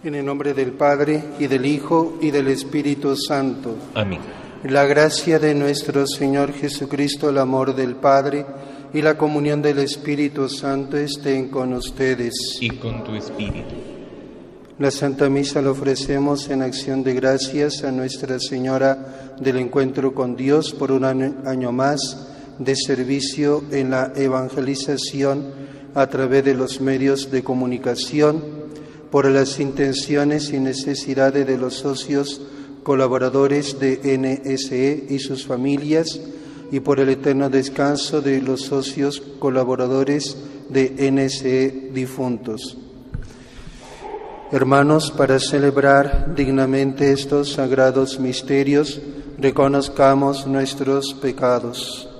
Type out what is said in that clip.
En el nombre del Padre, y del Hijo, y del Espíritu Santo. Amén. La gracia de nuestro Señor Jesucristo, el amor del Padre, y la comunión del Espíritu Santo estén con ustedes. Y con tu espíritu. La Santa Misa la ofrecemos en acción de gracias a Nuestra Señora del Encuentro con Dios por un año más de servicio en la evangelización a través de los medios de comunicación, por las intenciones y necesidades de los socios colaboradores de NSE y sus familias, y por el eterno descanso de los socios colaboradores de NSE difuntos. Hermanos, para celebrar dignamente estos sagrados misterios, reconozcamos nuestros pecados.